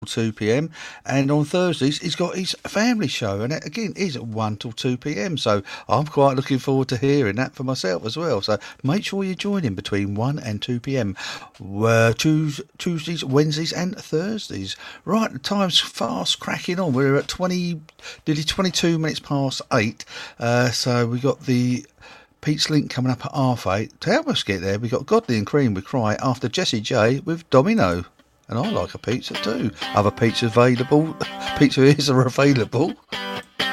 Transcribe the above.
2 p.m. and on Thursdays he's got his family show, and that again is at 1 till 2 p.m. So I'm quite looking forward to hearing that for myself as well. So make sure you join him between 1 and 2 p.m. Tuesdays, Wednesdays and Thursdays. Right, the time's fast cracking on. We're at nearly 22 minutes past 8. So we got the Pete's Link coming up at 8:30. To help us get there, we got Godley and Cream with Cry after Jessie J with Domino. And I like a pizza too. Other pizza available. Pizza is available.